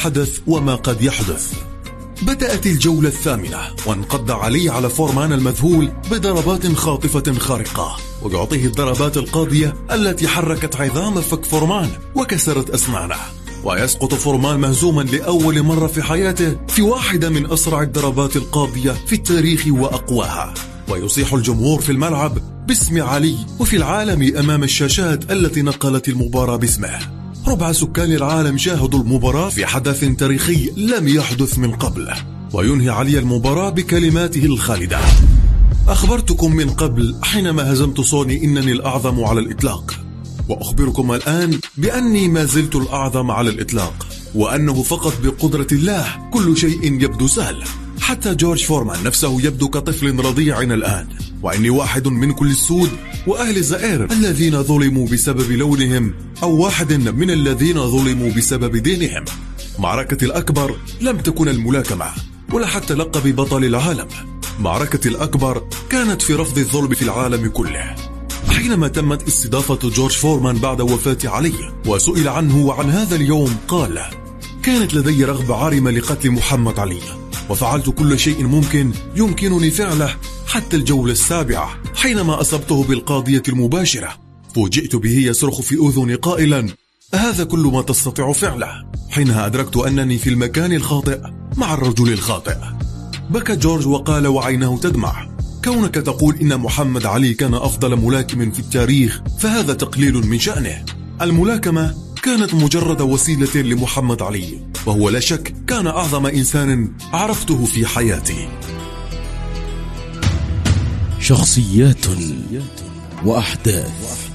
حدث وما قد يحدث. بدأت الجولة الثامنة وانقض علي على فورمان المذهول بضربات خاطفة خارقة، ويعطيه الضربات القاضية التي حركت عظام فك فورمان وكسرت أسنانه، ويسقط فورمان مهزوما لأول مرة في حياته في واحدة من أسرع الضربات القاضية في التاريخ وأقواها، ويصيح الجمهور في الملعب باسم علي وفي العالم أمام الشاشات التي نقلت المباراة باسمه. ربع سكان العالم شاهدوا المباراة في حدث تاريخي لم يحدث من قبل، وينهي علي المباراة بكلماته الخالدة: أخبرتكم من قبل حينما هزمت سوني إنني الأعظم على الإطلاق، وأخبركم الآن بأني ما زلت الأعظم على الإطلاق، وأنه فقط بقدرة الله كل شيء يبدو سهل، حتى جورج فورمان نفسه يبدو كطفل رضيع الآن، وإني واحد من كل السود وأهل الزائر الذين ظلموا بسبب لونهم، أو واحد من الذين ظلموا بسبب دينهم. معركة الأكبر لم تكن الملاكمة ولا حتى لقب بطل العالم. معركة الأكبر كانت في رفض الظلم في العالم كله. حينما تمت استضافة جورج فورمان بعد وفاة علي وسئل عنه وعن هذا اليوم، قال: كانت لدي رغبة عارمة لقتل محمد علي، وفعلت كل شيء ممكن يمكنني فعله حتى الجولة السابعة حينما أصبته بالقاضية المباشرة. فوجئت به يصرخ في أذني قائلا: هذا كل ما تستطيع فعله. حينها أدركت أنني في المكان الخاطئ مع الرجل الخاطئ. بكى جورج وقال وعينه تدمع: كونك تقول إن محمد علي كان أفضل ملاكم في التاريخ فهذا تقليل من شأنه. الملاكمة كانت مجرد وسيلة لمحمد علي، وهو لا شك كان أعظم إنسان عرفته في حياتي. شخصيات وأحداث